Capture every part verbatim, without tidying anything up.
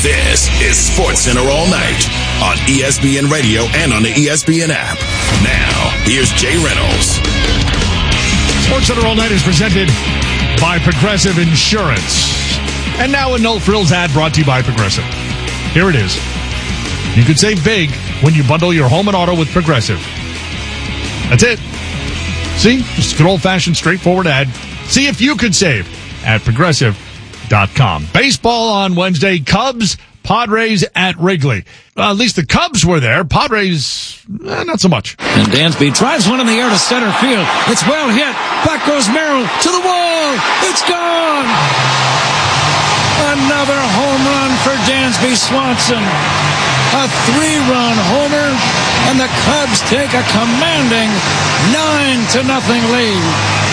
This is SportsCenter All Night on E S P N Radio and on the E S P N app. Now, here's Jay Reynolds. SportsCenter All Night is presented by Progressive Insurance. And now a no-frills ad brought to you by Progressive. Here it is. You can save big when you bundle your home and auto with Progressive. That's it. See? Just an old-fashioned, straightforward ad. See if you could save at Progressive dot com. Baseball on Wednesday. Cubs, Padres at Wrigley. Uh, at least the Cubs were there. Padres, eh, not so much. And Dansby drives one in the air to center field. It's well hit. Back goes Merrill to the wall. It's gone. Another home run for Dansby Swanson. A three-run homer, and the Cubs take a commanding nine to nothing lead.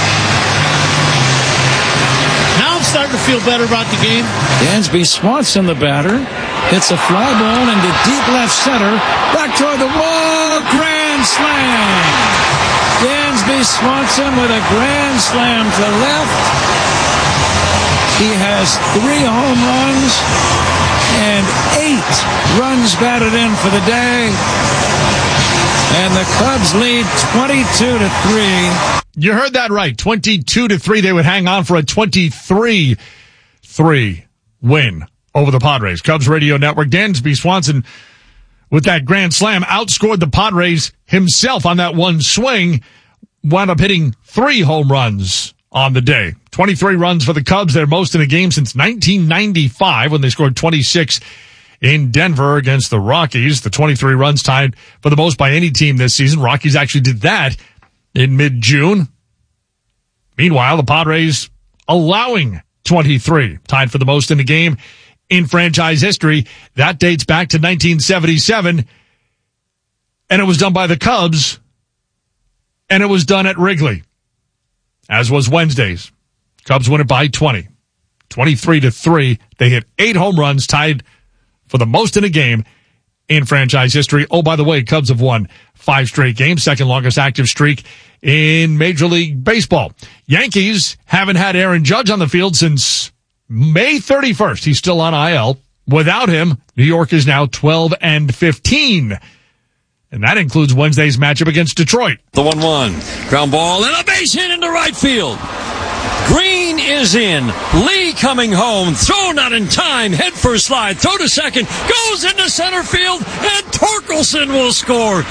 Now I'm starting to feel better about the game. Dansby Swanson, the batter, hits a fly ball into deep left center. Back toward the wall. Grand slam. Dansby Swanson with a grand slam to left. He has three home runs and eight runs batted in for the day. And the Cubs lead twenty-two to three. You heard that right. twenty-two to three. They would hang on for a twenty-three three win over the Padres. Cubs Radio Network. Dansby Swanson with that grand slam outscored the Padres himself on that one swing. Wound up hitting three home runs on the day. twenty-three runs for the Cubs. They're most in a game since nineteen ninety-five when they scored twenty-six in Denver against the Rockies. The twenty-three runs tied for the most by any team this season. Rockies actually did that in mid-June. Meanwhile, the Padres allowing twenty-three, tied for the most in a game in franchise history. That dates back to nineteen seventy-seven, and it was done by the Cubs, and it was done at Wrigley, as was Wednesday's. Cubs win it by twenty. twenty-three to three. They hit eight home runs, tied for the most in a game in franchise history. Oh, by the way, Cubs have won five straight games, second longest active streak in Major League Baseball. Yankees haven't had Aaron Judge on the field since May thirty-first. He's still on I L. Without him, New York is now twelve and fifteen. And that includes Wednesday's matchup against Detroit. The one one. Ground ball and a base hit into right field. Green is in. Lee coming home. Throw not in time. Head first slide. Throw to second. Goes into center field. And Torkelson will score.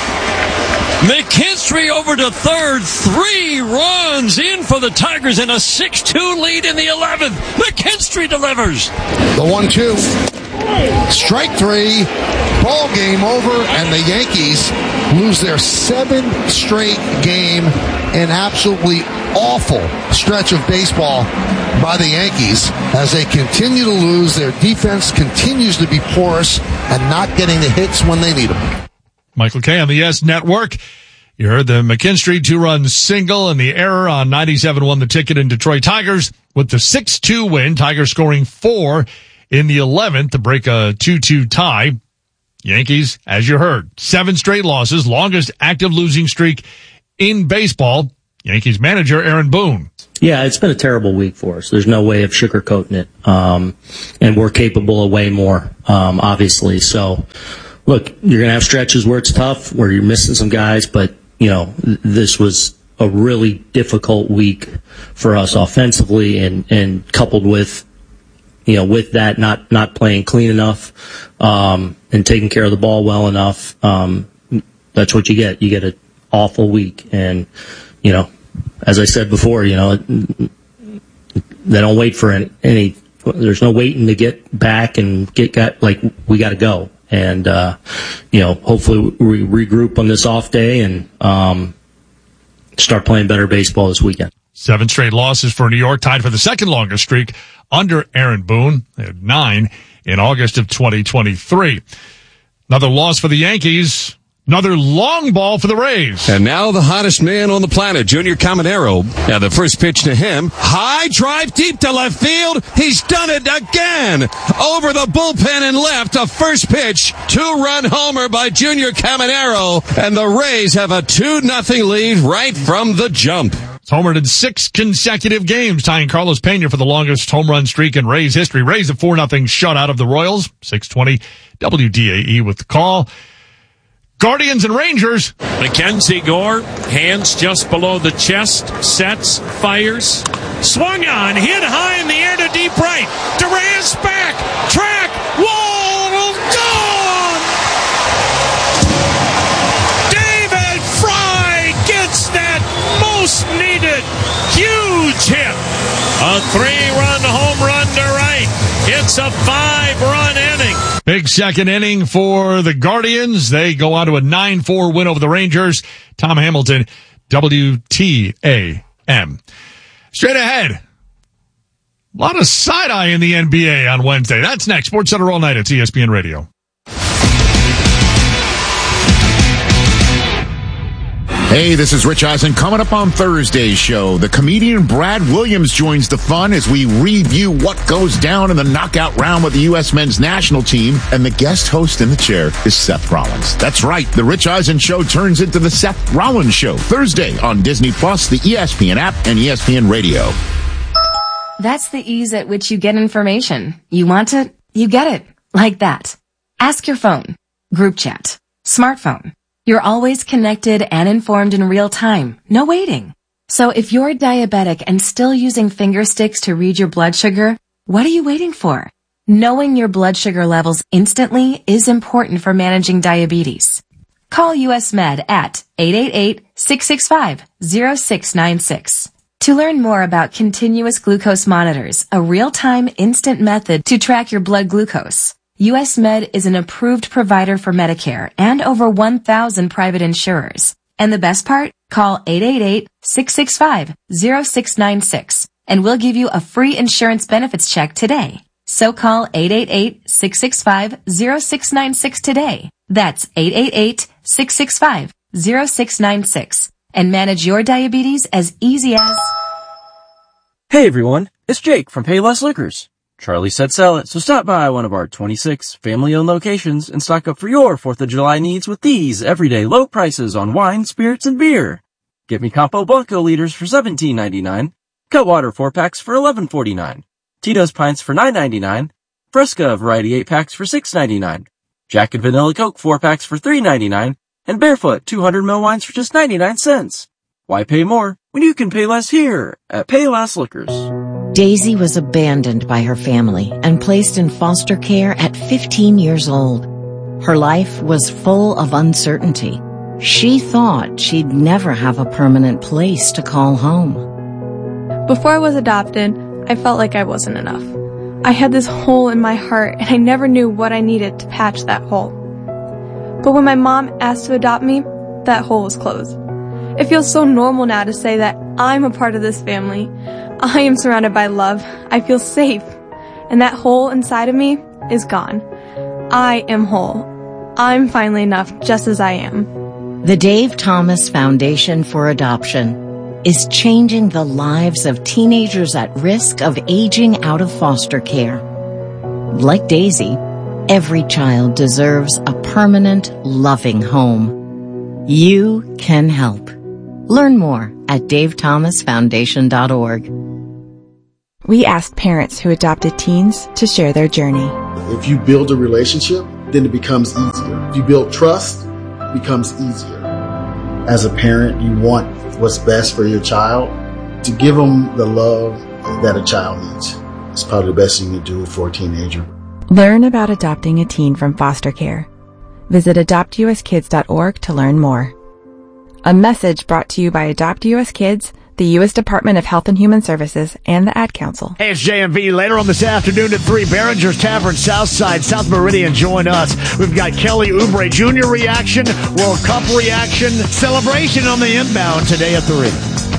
McKinstry over to third. Three runs in for the Tigers and a six two lead in the eleventh. McKinstry delivers. The one two. Strike three. Ball game over, and the Yankees lose their seventh straight game. An absolutely awful stretch of baseball by the Yankees as they continue to lose. Their defense continues to be porous and not getting the hits when they need them. Michael Kay on the Yes Network. You heard the McKinstry two-run single and the error on ninety-seven won the ticket in Detroit Tigers with the six two win. Tigers scoring four in the eleventh to break a two two tie. Yankees, as you heard, seven straight losses, longest active losing streak in baseball. Yankees manager Aaron Boone. Yeah, it's been a terrible week for us. There's no way of sugarcoating it. Um, and we're capable of way more, um, obviously. So, look, you're going to have stretches where it's tough, where you're missing some guys, but, you know, th- this was a really difficult week for us offensively and, and coupled with, you know, with that not, not playing clean enough, um, and taking care of the ball well enough. Um, that's what you get. You get an awful week. And, you know, as I said before, you know, they don't wait for any, any there's no waiting to get back and get got, like, we got to go. And, uh, you know, hopefully we regroup on this off day and, um, start playing better baseball this weekend. Seven straight losses for New York, tied for the second longest streak under Aaron Boone. They had nine in August of twenty twenty-three. Another loss for the Yankees. Another long ball for the Rays. And now the hottest man on the planet, Junior Caminero. Yeah, the first pitch to him. High drive deep to left field. He's done it again. Over the bullpen and left. A first pitch. Two-run homer by Junior Caminero. And the Rays have a two nothing lead right from the jump. He's homered in six consecutive games, tying Carlos Pena for the longest home run streak in Rays history. Rays a four nothing shutout of the Royals. six twenty W D A E with the call. Guardians and Rangers. Mackenzie Gore, hands just below the chest, sets, fires. Swung on, hit high in the air to deep right. Durant's back, track, wall, gone! David Fry gets that most needed huge hit. A three-run home run to right. It's a five-run inning. Big second inning for the Guardians. They go on to a nine four win over the Rangers. Tom Hamilton, W T A M. Straight ahead. A lot of side-eye in the N B A on Wednesday. That's next. Sports Center all night at E S P N Radio. Hey, this is Rich Eisen. Coming up on Thursday's show, the comedian Brad Williams joins the fun as we review what goes down in the knockout round with the U S men's national team. And the guest host in the chair is Seth Rollins. That's right. The Rich Eisen Show turns into the Seth Rollins Show Thursday on Disney Plus, the E S P N app, and E S P N Radio. That's the ease at which you get information. You want it, you get it. Like that. Ask your phone. Group chat. Smartphone. You're always connected and informed in real time. No waiting. So if you're diabetic and still using finger sticks to read your blood sugar, what are you waiting for? Knowing your blood sugar levels instantly is important for managing diabetes. Call U S Med at eight eight eight, six six five, zero six nine six. To learn more about continuous glucose monitors, a real-time instant method to track your blood glucose, U S Med is an approved provider for Medicare and over one thousand private insurers. And the best part? Call eight eight eight, six six five, zero six nine six and we'll give you a free insurance benefits check today. So call eight eight eight, six six five, zero six nine six today. That's eight eight eight, six six five, zero six nine six and manage your diabetes as easy as... Hey everyone, it's Jake from Payless Liquors. Charlie said sell it, so stop by one of our twenty-six family-owned locations and stock up for your fourth of July needs with these everyday low prices on wine, spirits, and beer. Get me Campo Blanco liters for seventeen ninety-nine, Cutwater four packs for eleven forty-nine, Tito's pints for nine ninety-nine, Fresca variety eight packs for six ninety-nine, Jack and Vanilla Coke four packs for three ninety-nine, and Barefoot two hundred milliliter wines for just ninety-nine cents. Why pay more when you can pay less here at Payless Liquors? Daisy was abandoned by her family and placed in foster care at fifteen years old. Her life was full of uncertainty. She thought she'd never have a permanent place to call home. Before I was adopted, I felt like I wasn't enough. I had this hole in my heart and I never knew what I needed to patch that hole. But when my mom asked to adopt me, that hole was closed. It feels so normal now to say that I'm a part of this family. I am surrounded by love. I feel safe. And that hole inside of me is gone. I am whole. I'm finally enough just as I am. The Dave Thomas Foundation for Adoption is changing the lives of teenagers at risk of aging out of foster care. Like Daisy, every child deserves a permanent, loving home. You can help. Learn more at dave thomas foundation dot org. We asked parents who adopted teens to share their journey. If you build a relationship, then it becomes easier. If you build trust, it becomes easier. As a parent, you want what's best for your child. To give them the love that a child needs. It's probably the best thing you can do for a teenager. Learn about adopting a teen from foster care. Visit adopt u s kids dot org to learn more. A message brought to you by Adopt U S Kids, the U S Department of Health and Human Services, and the Ad Council. Hey, it's J M V. Later on this afternoon at three, Behringer's Tavern, Southside, South Meridian. Join us. We've got Kelly Oubre Junior reaction, World Cup reaction, celebration on the inbound today at three.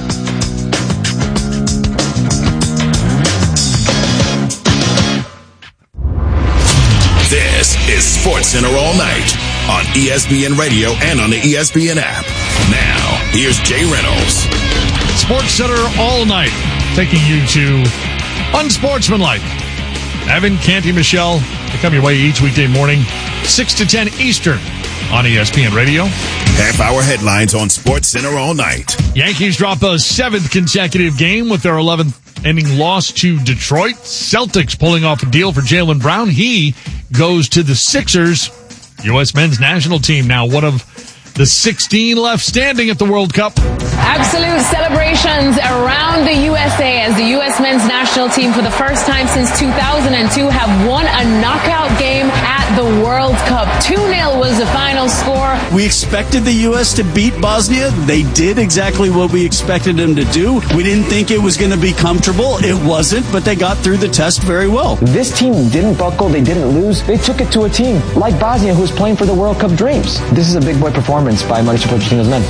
This is SportsCenter all night on E S P N Radio and on the E S P N app. Now, here's Jay Reynolds. SportsCenter all night, taking you to Unsportsmanlike. Evan, Canty, Michelle, they come your way each weekday morning, six to ten Eastern, on E S P N Radio. Half-hour headlines on SportsCenter all night. Yankees drop a seventh consecutive game with their eleventh inning loss to Detroit. Celtics pulling off a deal for Jaylen Brown. He goes to the Sixers. U S men's national team now one of the sixteen left standing at the World Cup. Absolute celebrations around the U S A as the U S men's national team for the first time since two thousand two have won a knockout game at the World Cup. two nil was the final score. We expected the U S to beat Bosnia. They did exactly what we expected them to do. We didn't think it was going to be comfortable. It wasn't, but they got through the test very well. This team didn't buckle. They didn't lose. They took it to a team like Bosnia who's playing for the World Cup dreams. This is a big boy performance by Mauricio Pochettino's men.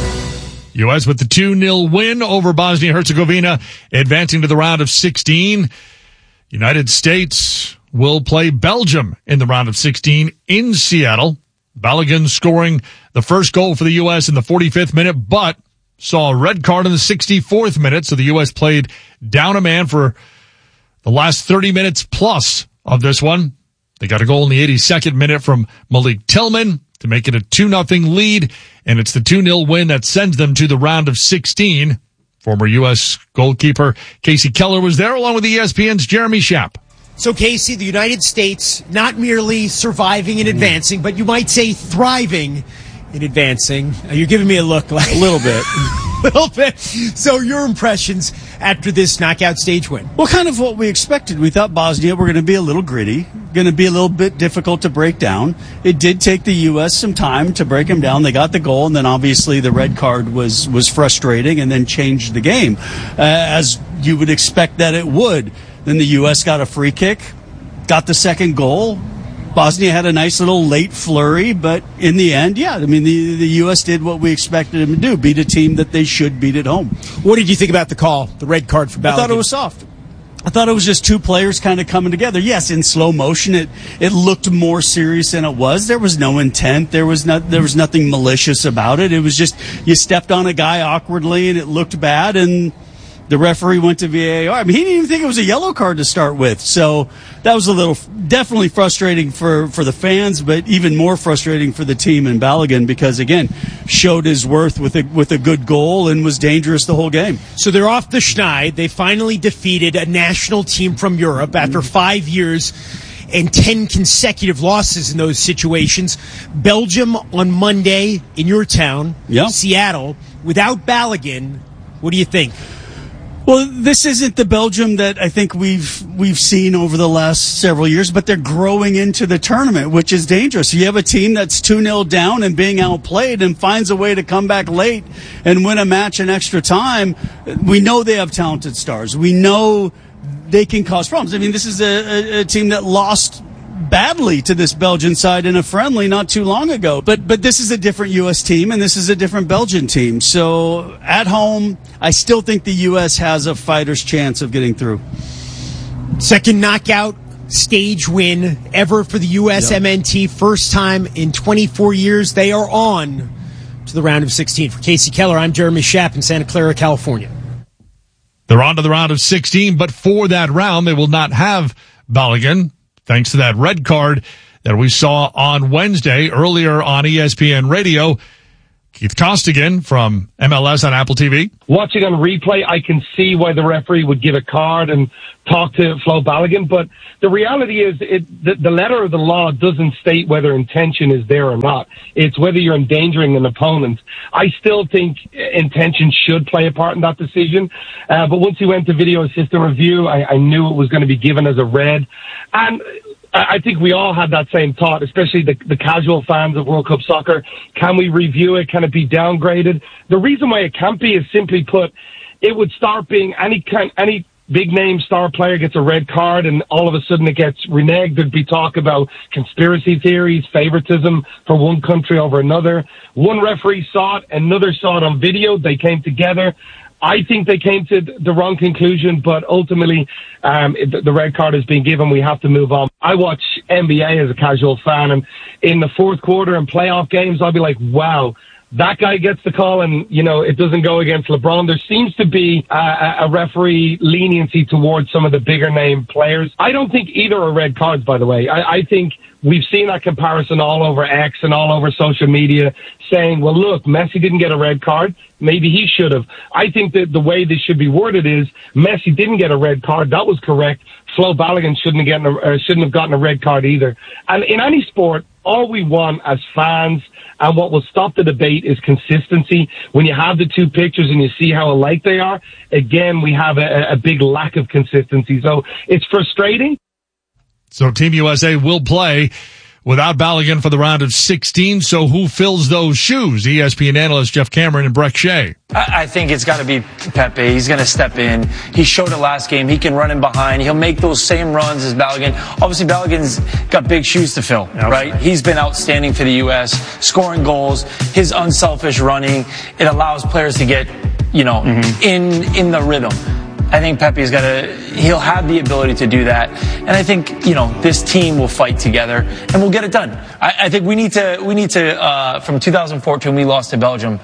U S with the two nil win over Bosnia-Herzegovina, advancing to the round of sixteen. United States will play Belgium in the round of sixteen in Seattle. Balogun scoring the first goal for the U S in the forty-fifth minute, but saw a red card in the sixty-fourth minute, so the U S played down a man for the last thirty minutes plus of this one. They got a goal in the eighty-second minute from Malik Tillman to make it a two nothing lead, and it's the two nil win that sends them to the round of sixteen. Former U S goalkeeper Casey Keller was there, along with E S P N's Jeremy Schaap. So, Casey, the United States not merely surviving and advancing, but you might say thriving in advancing. Uh, you're giving me a look like a little bit. a little bit. So your impressions after this knockout stage win? Well, kind of what we expected. We thought Bosnia were going to be a little gritty, going to be a little bit difficult to break down. It did take the U S some time to break them down. They got the goal, and then obviously the red card was, was frustrating and then changed the game, uh, as you would expect that it would. Then the U S got a free kick, got the second goal. Bosnia had a nice little late flurry, but in the end, yeah, I mean, the, the U S did what we expected them to do, beat a team that they should beat at home. What did you think about the call, the red card for Balogun? I thought it was soft. I thought it was just two players kind of coming together. Yes, in slow motion, it it looked more serious than it was. There was no intent. There was not there was nothing malicious about it. It was just you stepped on a guy awkwardly, and it looked bad, and the referee went to V A R. I mean, he didn't even think it was a yellow card to start with. So that was a little, definitely frustrating for, for the fans, but even more frustrating for the team in Balogun because, again, showed his worth with a, with a good goal and was dangerous the whole game. So they're off the schneid. They finally defeated a national team from Europe after five years and ten consecutive losses in those situations. Belgium on Monday in your town, yeah. Seattle. Without Balogun, what do you think? Well, this isn't the Belgium that I think we've we've seen over the last several years, but they're growing into the tournament, which is dangerous. You have a team that's two nil down and being outplayed and finds a way to come back late and win a match in extra time. We know they have talented stars. We know they can cause problems. I mean, this is a, a, a team that lost badly to this Belgian side in a friendly not too long ago. But but this is a different U S team, and this is a different Belgian team. So at home, I still think the U S has a fighter's chance of getting through. Second knockout stage win ever for the U S M N T. Yep. First time in twenty-four years. They are on to the round of sixteen. For Casey Keller, I'm Jeremy Schaap in Santa Clara, California. They're on to the round of sixteen, but for that round, they will not have Balogun, thanks to that red card that we saw on Wednesday earlier on E S P N Radio. Keith Costigan from M L S on Apple T V. Watching on replay, I can see why the referee would give a card and talk to Flo Balogun, but the reality is it, the, the letter of the law doesn't state whether intention is there or not. It's whether you're endangering an opponent. I still think intention should play a part in that decision, uh, but once he went to video assistant review, I, I knew it was going to be given as a red. And I think we all had that same thought, especially the, the casual fans of World Cup soccer. Can we review it? Can it be downgraded? The reason why it can't be is simply put, it would start being any kind, any big name star player gets a red card and all of a sudden it gets reneged. There'd be talk about conspiracy theories, favoritism for one country over another. One referee saw it, another saw it on video. They came together. I think they came to the wrong conclusion, but ultimately um, the red card has been given. We have to move on. I watch N B A as a casual fan, and in the fourth quarter and playoff games, I'll be like, wow, that guy gets the call and, you know, it doesn't go against LeBron. There seems to be a, a referee leniency towards some of the bigger name players. I don't think either are red cards, by the way. I, I think we've seen that comparison all over X and all over social media saying, well, look, Messi didn't get a red card. Maybe he should have. I think that the way this should be worded is Messi didn't get a red card. That was correct. Flo Balogun shouldn't have, gotten a, uh, shouldn't have gotten a red card either. And in any sport, all we want as fans and what will stop the debate is consistency. When you have the two pictures and you see how alike they are, again, we have a, a big lack of consistency. So it's frustrating. So Team U S A will play without Balogun for the round of sixteen. So who fills those shoes? E S P N analyst Jeff Cameron and Breck Shea. I think it's got to be Pepe. He's going to step in. He showed it last game. He can run in behind. He'll make those same runs as Balogun. Obviously, Balogun's got big shoes to fill, right? He's been outstanding for the U S, scoring goals. His unselfish running, it allows players to get, you know, mm-hmm. in in the rhythm. I think Pepe's got to, he'll have the ability to do that. And I think, you know, this team will fight together and we'll get it done. I, I think we need to, we need to, uh, from two thousand fourteen, we lost to Belgium.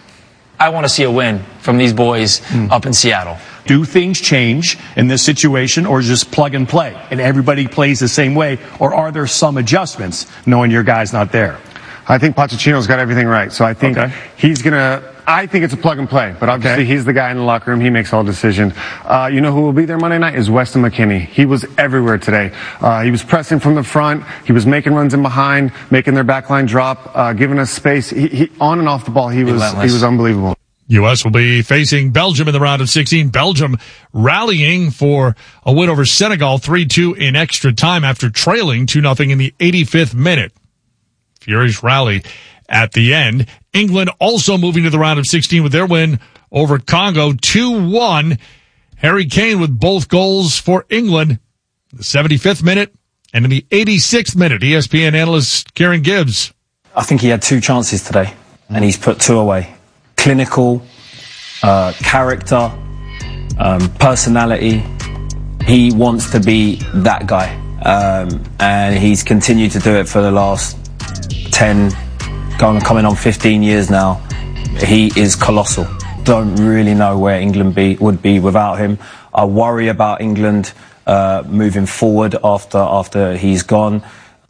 I want to see a win from these boys mm. up in Seattle. Do things change in this situation or just plug and play and everybody plays the same way? Or are there some adjustments knowing your guy's not there? I think Pochettino's got everything right. So I think okay. he's going to, I think it's a plug and play, but obviously okay. he's the guy in the locker room. He makes all decisions. Uh, you know who will be there Monday night is Weston McKennie. He was everywhere today. Uh, he was pressing from the front. He was making runs in behind, making their backline drop, uh, giving us space. He, he, on and off the ball, he was, he was unbelievable. U S will be facing Belgium in the round of sixteen. Belgium rallying for a win over Senegal three two in extra time after trailing two nothing in the eighty-fifth minute. Furious rally at the end. England also moving to the round of sixteen with their win over Congo two one. Harry Kane with both goals for England. The seventy-fifth minute and in the eighty-sixth minute. E S P N analyst Kieran Gibbs. I think he had two chances today and he's put two away. Clinical, uh, character, um, personality. He wants to be that guy. Um, and he's continued to do it for the last ten, going coming on fifteen years now. He is colossal. Don't really know where England be, would be without him. I worry about England uh, moving forward after after he's gone.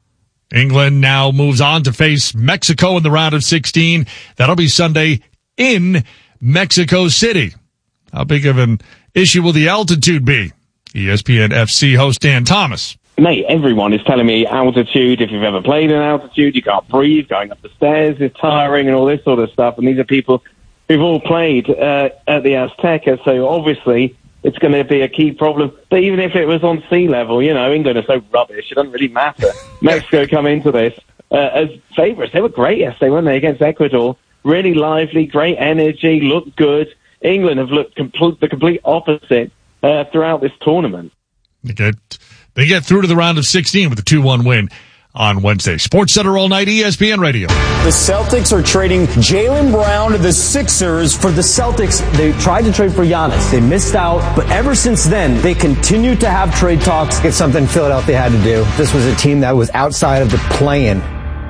England now moves on to face Mexico in the round of sixteen. That'll be Sunday in Mexico City. How big of an issue will the altitude be? E S P N F C host Dan Thomas. Mate, everyone is telling me altitude, if you've ever played in altitude, you can't breathe, going up the stairs is tiring and all this sort of stuff. And these are people who've all played uh, at the Azteca, so obviously it's going to be a key problem. But even if it was on sea level, you know, England are so rubbish, it doesn't really matter. Mexico come into this uh, as favourites. They were great yesterday, weren't they, against Ecuador? Really lively, great energy, looked good. England have looked compl- the complete opposite uh, throughout this tournament. They get, they get through to the round of sixteen with a two one win on Wednesday. Sports Center all night, E S P N Radio. The Celtics are trading Jaylen Brown to the Sixers. For the Celtics, they tried to trade for Giannis. They missed out, but ever since then, they continue to have trade talks. It's something Philadelphia had to do. This was a team that was outside of the play-in.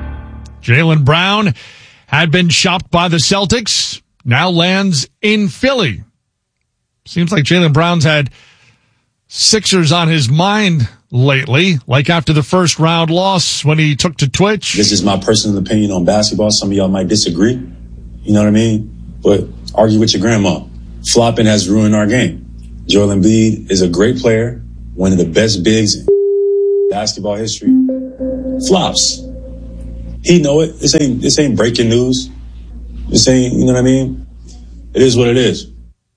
Jaylen Brown had been shopped by the Celtics, now lands in Philly. Seems like Jaylen Brown's had Sixers on his mind lately, like after the first round loss when he took to Twitch. This is my personal opinion on basketball. Some of y'all might disagree. You know what I mean? But argue with your grandma. Flopping has ruined our game. Joel Embiid is a great player, one of the best bigs in basketball history. Flops. He know it. This ain't this ain't breaking news. This ain't, you know what I mean? It is what it is.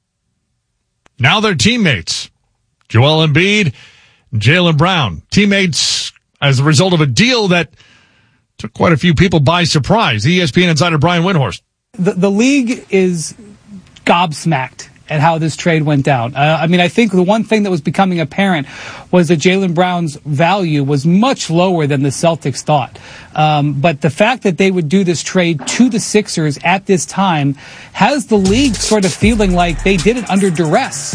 Now they're teammates. Joel Embiid, Jaylen Brown. Teammates as a result of a deal that took quite a few people by surprise. E S P N insider Brian Windhorst. The, the league is gobsmacked at how this trade went down. Uh, I mean, I think the one thing that was becoming apparent was that Jaylen Brown's value was much lower than the Celtics thought. Um, but the fact that they would do this trade to the Sixers at this time has the league sort of feeling like they did it under duress.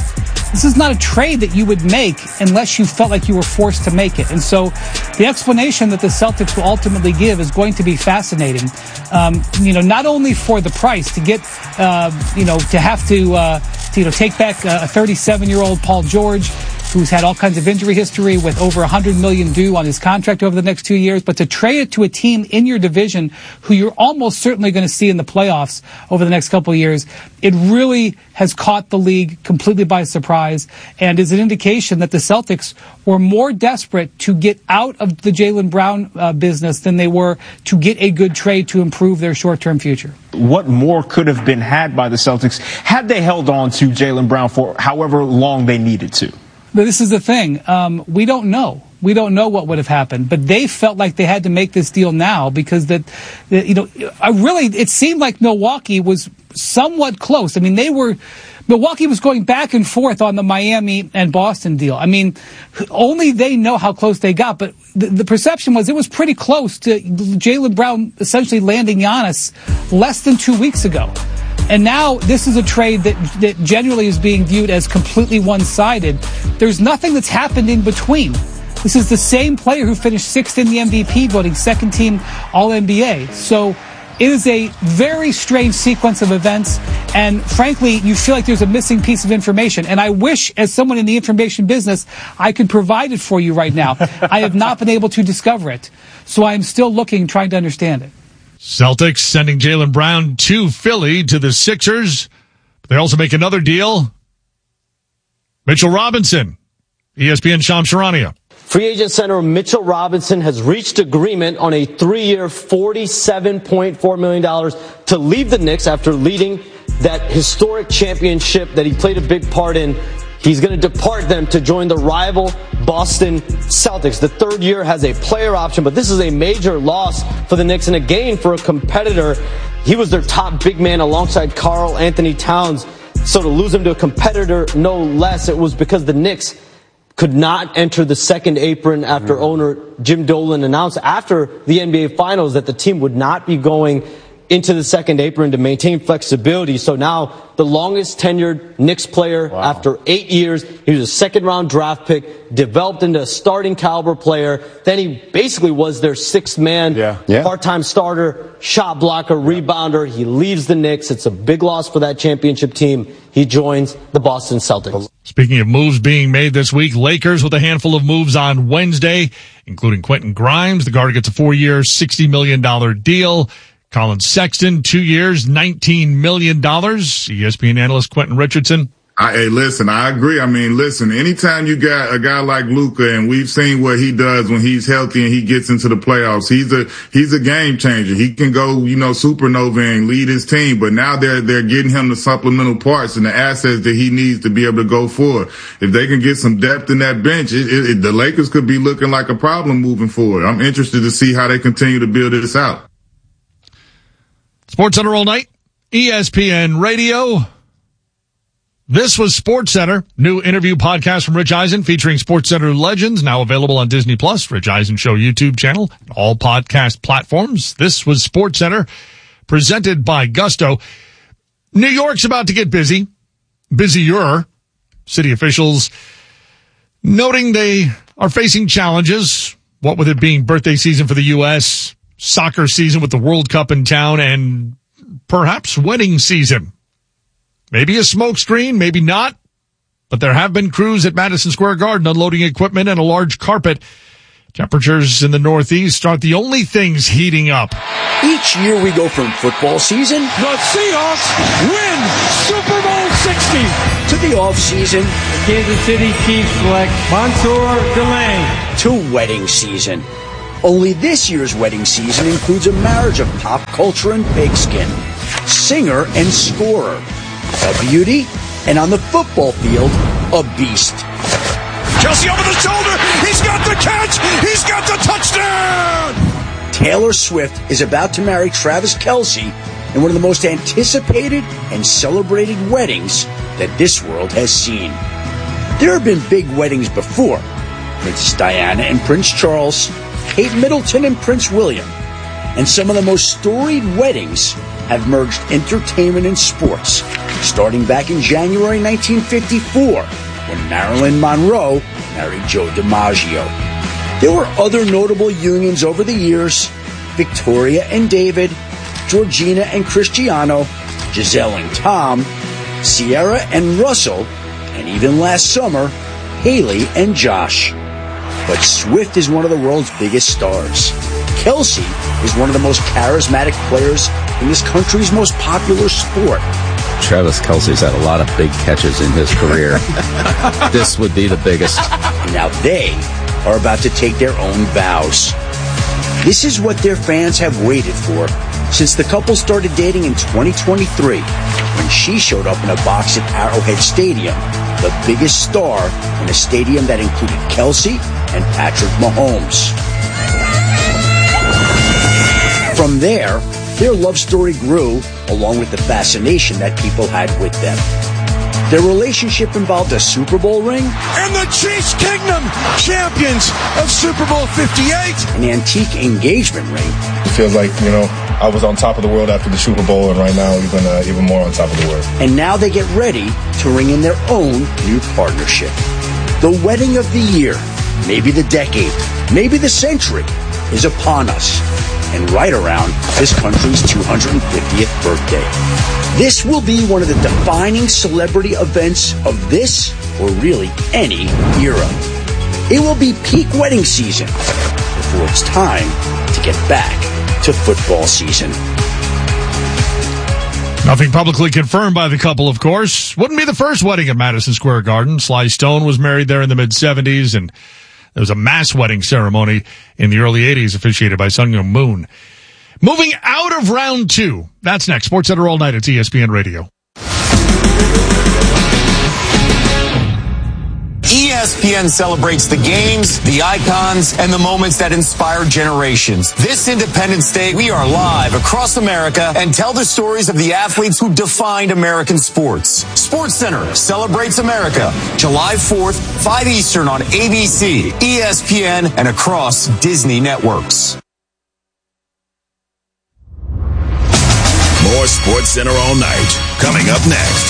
this is not a trade that you would make unless you felt like you were forced to make it. And so the explanation that the Celtics will ultimately give is going to be fascinating. Um, you know, not only for the price to get, uh, you know, to have to, uh, to, you know, take back a thirty-seven-year-old Paul George, who's had all kinds of injury history with over one hundred million dollars due on his contract over the next two years, but to trade it to a team in your division who you're almost certainly going to see in the playoffs over the next couple of years, it really has caught the league completely by surprise and is an indication that the Celtics were more desperate to get out of the Jaylen Brown uh, business than they were to get a good trade to improve their short-term future. What more could have been had by the Celtics had they held on to Jaylen Brown for however long they needed to? But this is the thing. Um, we don't know. We don't know what would have happened. But they felt like they had to make this deal now because that, that you know, I really, it seemed like Milwaukee was somewhat close. I mean, they were, Milwaukee was going back and forth on the Miami and Boston deal. I mean, only they know how close they got. But the, the perception was it was pretty close to Jaylen Brown essentially landing Giannis less than two weeks ago. And now this is a trade that, that generally is being viewed as completely one-sided. There's nothing that's happened in between. This is the same player who finished sixth in the M V P voting, second team All N B A. So it is a very strange sequence of events. And frankly, you feel like there's a missing piece of information. And I wish, as someone in the information business, I could provide it for you right now. I have not been able to discover it. So I'm still looking, trying to understand it. Celtics sending Jaylen Brown to Philly to the Sixers. They also make another deal. Mitchell Robinson, E S P N Shams Charania. Free agent center Mitchell Robinson has reached agreement on a three-year, forty-seven point four million dollars to leave the Knicks after leading that historic championship that he played a big part in. He's going to depart them to join the rival Boston Celtics. The third year has a player option, but this is a major loss for the Knicks and a gain for a competitor. He was their top big man alongside Karl Anthony Towns. So to lose him to a competitor, no less, it was because the Knicks could not enter the second apron after mm-hmm. owner Jim Dolan announced after the N B A Finals that the team would not be going into the second apron to maintain flexibility. So now the longest tenured Knicks player wow. after eight years. He was a second round draft pick, developed into a starting caliber player. Then he basically was their sixth man, yeah. Yeah. part-time starter, shot blocker, yeah. rebounder. He leaves the Knicks. It's a big loss for that championship team. He joins the Boston Celtics. Speaking of moves being made this week, Lakers with a handful of moves on Wednesday, including Quentin Grimes. The guard gets a four-year, sixty million dollars deal. Colin Sexton, two years, nineteen million dollars. E S P N analyst Quentin Richardson. I, hey, listen, I agree. I mean, listen, anytime you got a guy like Luka, and we've seen what he does when he's healthy and he gets into the playoffs, he's a, he's a game changer. He can go, you know, supernova and lead his team, but now they're, they're getting him the supplemental parts and the assets that he needs to be able to go forward. If they can get some depth in that bench, it, it, it, the Lakers could be looking like a problem moving forward. I'm interested to see how they continue to build this out. Sports Center all night, E S P N Radio. This was Sports Center, new interview podcast from Rich Eisen featuring Sports Center legends, now available on Disney Plus, Rich Eisen Show YouTube channel, all podcast platforms. This was Sports Center, presented by Gusto. New York's about to get busy, busier. City officials noting they are facing challenges, what with it being birthday season for the U S, soccer season with the World Cup in town, and perhaps wedding season. Maybe a smoke screen, maybe not, but there have been crews at Madison Square Garden unloading equipment and a large carpet. Temperatures in the Northeast aren't the only things heating up. Each year we go from football season, the Seahawks win Super Bowl sixty, to the off-season, the Kansas City Chiefs select Mansour Delane, to wedding season. Only this year's wedding season includes a marriage of pop culture and pigskin, singer and scorer, a beauty, and on the football field, a beast. Kelsey over the shoulder, he's got the catch, he's got the touchdown! Taylor Swift is about to marry Travis Kelce in one of the most anticipated and celebrated weddings that this world has seen. There have been big weddings before. Princess Diana and Prince Charles, Kate Middleton and Prince William. And some of the most storied weddings have merged entertainment and sports. Starting back in January nineteen fifty-four, when Marilyn Monroe married Joe DiMaggio. There were other notable unions over the years: Victoria and David, Georgina and Cristiano, Giselle and Tom, Sierra and Russell, and even last summer, Haley and Josh. But Swift is one of the world's biggest stars. Kelsey is one of the most charismatic players in this country's most popular sport. Travis Kelce's had a lot of big catches in his career. This would be the biggest. Now they are about to take their own vows. This is what their fans have waited for since the couple started dating in twenty twenty-three, when she showed up in a box at Arrowhead Stadium, the biggest star in a stadium that included Kelsey and Patrick Mahomes. From there, their love story grew, along with the fascination that people had with them. Their relationship involved a Super Bowl ring and the Chiefs Kingdom, champions of Super Bowl fifty-eight, an antique engagement ring. It feels like, you know, I was on top of the world after the Super Bowl, and right now even uh, even more on top of the world. And now they get ready to ring in their own new partnership. The wedding of the year, maybe the decade, maybe the century, is upon us, and right around this country's two hundred fiftieth birthday. This will be one of the defining celebrity events of this, or really any, era. It will be peak wedding season before it's time to get back to football season. Nothing publicly confirmed by the couple, of course. Wouldn't be the first wedding at Madison Square Garden. Sly Stone was married there in the mid-seventies, and there was a mass wedding ceremony in the early eighties officiated by Sun Myung Moon. Moving out of round two. That's next. SportsCenter all night at E S P N Radio. E S P N celebrates the games, the icons, and the moments that inspire generations. This Independence Day, we are live across America and tell the stories of the athletes who defined American sports. SportsCenter celebrates America, July fourth, five Eastern on A B C, E S P N, and across Disney networks. More SportsCenter all night. Coming up next.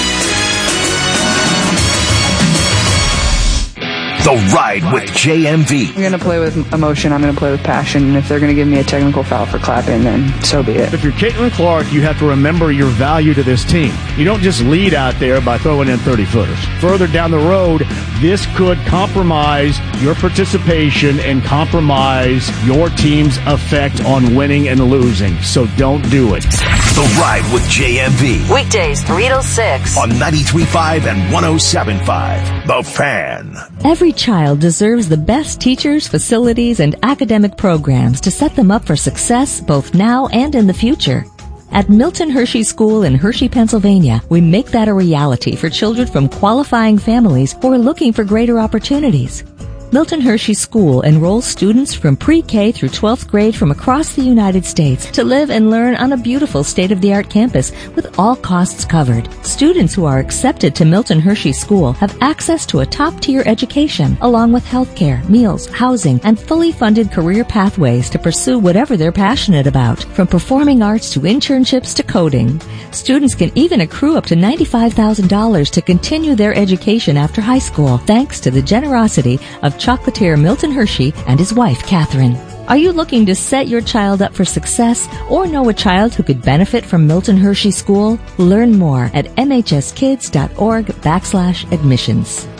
The Ride with J M V. I'm going to play with emotion. I'm going to play with passion. And if they're going to give me a technical foul for clapping, then so be it. If you're Caitlin Clark, you have to remember your value to this team. You don't just lead out there by throwing in thirty-footers. Further down the road, this could compromise your participation and compromise your team's effect on winning and losing. So don't do it. The Ride with J M V. Weekdays three till six. On ninety-three point five and one oh seven point five. The Fan. Every child deserves the best teachers, facilities, and academic programs to set them up for success both now and in the future. At Milton Hershey School in Hershey, Pennsylvania, we make that a reality for children from qualifying families who are looking for greater opportunities. Milton Hershey School enrolls students from pre-K through twelfth grade from across the United States to live and learn on a beautiful state-of-the-art campus with all costs covered. Students who are accepted to Milton Hershey School have access to a top-tier education, along with health care, meals, housing, and fully funded career pathways to pursue whatever they're passionate about, from performing arts to internships to coding. Students can even accrue up to ninety-five thousand dollars to continue their education after high school, thanks to the generosity of chocolatier Milton Hershey and his wife, Catherine. Are you looking to set your child up for success or know a child who could benefit from Milton Hershey School? Learn more at mhskids.org backslash admissions.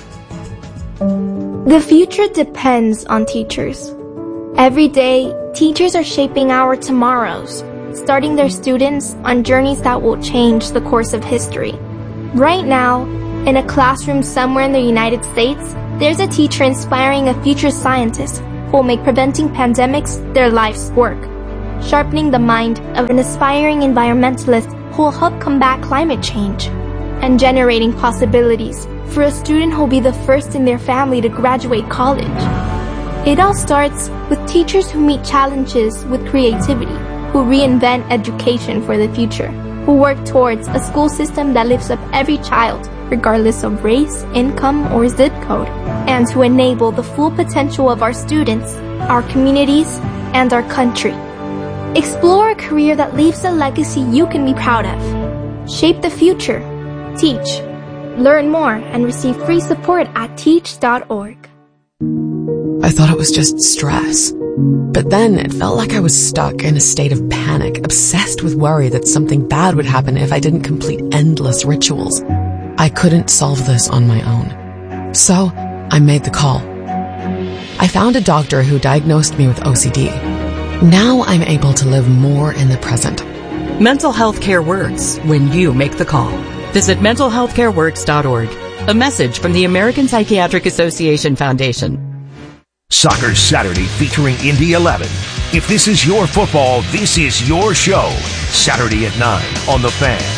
The future depends on teachers. Every day, teachers are shaping our tomorrows, starting their students on journeys that will change the course of history. Right now, in a classroom somewhere in the United States, there's a teacher inspiring a future scientist who will make preventing pandemics their life's work, sharpening the mind of an aspiring environmentalist who will help combat climate change, and generating possibilities for a student who will be the first in their family to graduate college. It all starts with teachers who meet challenges with creativity, who reinvent education for the future, who work towards a school system that lifts up every child, regardless of race, income, or zip code, and to enable the full potential of our students, our communities, and our country. Explore a career that leaves a legacy you can be proud of. Shape the future. Teach. Learn more and receive free support at teach dot org. I thought it was just stress. But then it felt like I was stuck in a state of panic, obsessed with worry that something bad would happen if I didn't complete endless rituals. I couldn't solve this on my own. So I made the call. I found a doctor who diagnosed me with O C D. Now I'm able to live more in the present. Mental health care works when you make the call. Visit mental health care works dot org. A message from the American Psychiatric Association Foundation. Soccer Saturday featuring Indy eleven. If this is your football, this is your show. Saturday at nine on The Fan.